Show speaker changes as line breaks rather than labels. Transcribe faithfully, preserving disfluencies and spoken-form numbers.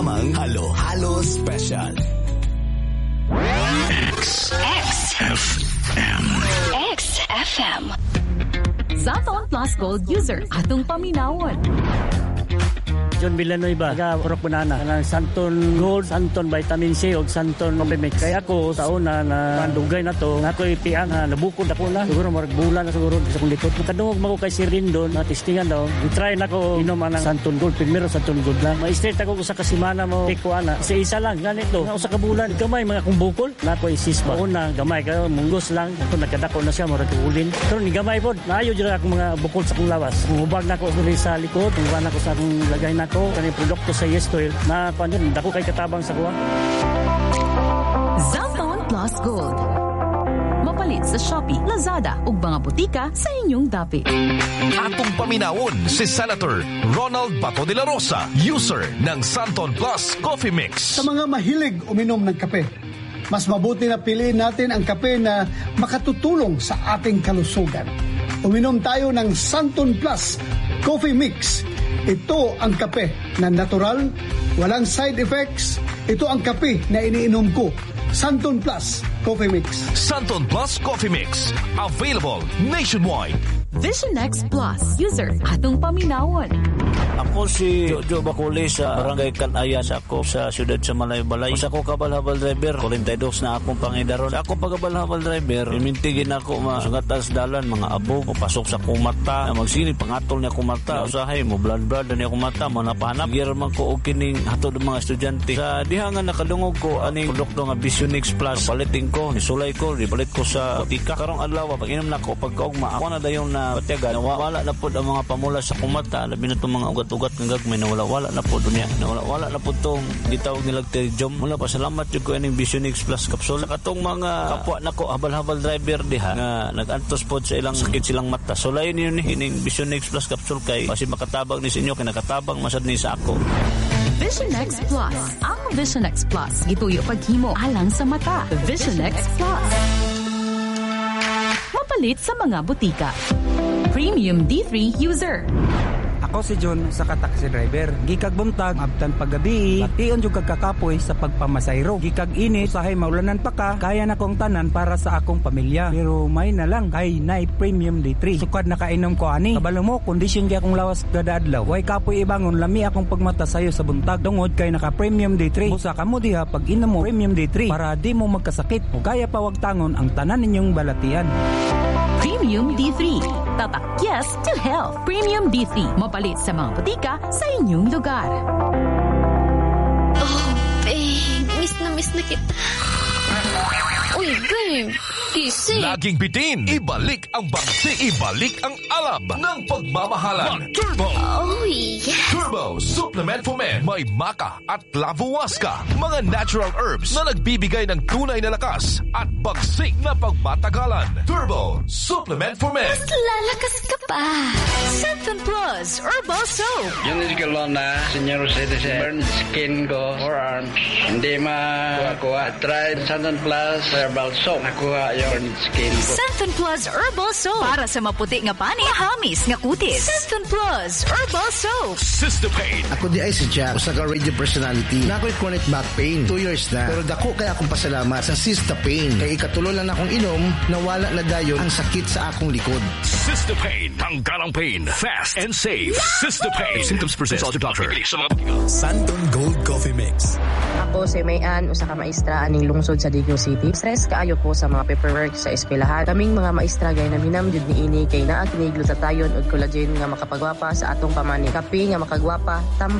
Mang halo-halo special.
X X F M X F M
Santon Plus Gold user atong paminawon.
John Villanueva, taga Orok Banana, ng Santon Gold, Santon Vitamin C o Santon Coffee Mix. Kaya ako sa una na mandugay na to, nga ako'y tiyan na nabukod ako na. Siguro marag bulan na siguro sa kong likod. Kadungog mo ko kay Sir Rindon, na testingan daw. I-try na ko inom ang Santon Gold. Primero Santon Gold lang. Ma-straight ako sa kasimana mo. Take ko ana. Isa-isa lang. Ganito. Nga sa kabulan. Gamay mga kong bukol. Na ako'y sispa. Una, gamay kayo. Munggos lang. Ito nagkadako na siya. Marag kaulin. Pero ni gamay po. Naayo dyan ako mga bukol sa kong lawas. Hubag na ako sa likod. Hubag na ako sa akong lagay na ko kaning produkto sa Yes Oil na paano dako kay katabang sa kuha.
Santon Plus Gold. Mapalit sa Shopee, Lazada ug mga butika sa inyong dapi.
Atong paminawon si Senator Ronald Bato de la Rosa, user ng Santon Plus Coffee Mix.
Sa mga mahilig uminom ng kape, mas mabuti na piliin natin ang kape na makatutulong sa ating kalusugan. Uminom tayo ng Santon Plus Coffee Mix. Ito ang kape na natural, walang side effects. Ito ang kape na iniinom ko. Santon Plus Coffee Mix.
Santon Plus Coffee Mix. Available nationwide.
Vision X Plus user atong paminawon.
Ako si Jojo Baculi sa Barangay Kanayan sa ako sa siyudad sa Malaybalay. Sa ako kabal-habal driver, kulimtay dos na akong pangidaron. Sa ako pagkabal-habal driver, imintigin ako masungatas dalan, mga abo, papasok sa kumata, na magsini, pangatol niya kumata. Usahay mo, blood-blood na niya kumata, manapahanap. Giraman ko o kining hatod ng mga estudyante. Sa dihangan nakadungog ko, aning produkto nga Vision X Plus, paliting ko, nisulay ko, ribalit ko sa tika. Karong adlaw, pag inom na ko, pagkaugma, ako na dayon na patiagan, wala na po ang mga pamula sa kumata, labi na itong mga ugat-ugat ng gagmay na wala-wala na po dunya, na wala-wala na po itong gitawag nilag terjom. Mula pa, salamat yung ko yung Vision X Plus capsule. Katong mga kapwa na ko, habal-habal driver diha, nga nag-antos po sa ilang sakit silang mata. So, layo niyo ni yung Vision X Plus capsule kay, kasi makatabang ni sa inyo, kinakatabang masad ni sa ako.
Vision X Plus. Ang Vision X Plus, gituyo paghimo alang sa mata. Vision X Plus. Mapalit sa mga butika. Premium D three user.
Ako si John sa ka-taxi driver. Gikag buntag, abtan paggabi, tion jud kagkakapoy sa pagpamasayro. Gikag init, usahay maulanan pa ka, kaya na kong tanan para sa akong pamilya. Pero may na lang, kay Night Premium D three. Sukad na kainom ko ani. Kabalo mo, kondisyon kaya akong lawas kada adlaw. Way kapoy ibangon, lami akong pagmata sayo sa buntag. Tungod kay naka Premium D three. Busa ka mo diha pag inom mo Premium D three para di mo magkasakit. O kaya pa wag tangon ang tanan ninyong balatian.
Premium D three. Tatak yes to health. Premium D three. Mapalit sa mga butika sa inyong lugar.
Oh, babe. Miss na miss na kita. Uy, babe. Gising.
Laging bitin. Ibalik ang bagsi. Ibalik ang alab ng pagmamahalan. Turbo.
Oh, yeah.
Turbo Supplement for Men. May maka at lavuwaska. Mga natural herbs na nagbibigay ng tunay na lakas at bagsik na pagmatagalan. Turbo Supplement for Men.
Mas lalakas ka pa. Santon Plus Herbal Soap.
Yun is galon na senior citizen. Burn skin ko, forearms. Hindi ma-kuha. Try Santon Plus Herbal Soap. Nakuha yung skin ko.
Santon Plus Herbal Soap. Para sa maputi nga pani, hamis nga kutis. Santon Plus Herbal Soap.
Sister Pain.
Ako di ay si Jack, usa ka radio personality. Na ako'y chronic back pain. Two years na. Pero dako kaya akong pasalamat sa Sister Pain. Kaya ikatulo lang akong inom, nawala na dayon ang sakit sa akong likod.
Sister Pain. Tanggalang pain. Fast and safe. Sister Pain. Symptoms persist. Consult your doctor.
Santon Gold Coffee Mix.
Ako si Mayan, usa ka maestra aning lungsod sa Digos City. Stress kaayo po sa mga paperwork sa eskwelahan. Kaming mga maestra gay naminam jud niini kay naa kini glutatayon ug collagen nga makapagwapa sa atong pamani. Kape nga makagwapa, tam